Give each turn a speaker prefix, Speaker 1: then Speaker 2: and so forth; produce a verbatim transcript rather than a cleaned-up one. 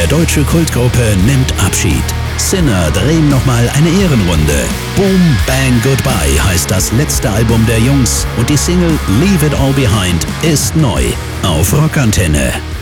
Speaker 1: deutsche Kultgruppe nimmt Abschied. Sinner drehen nochmal eine Ehrenrunde. Boom Bang Goodbye heißt das letzte Album der Jungs und die Single Leave It All Behind ist neu auf Rockantenne.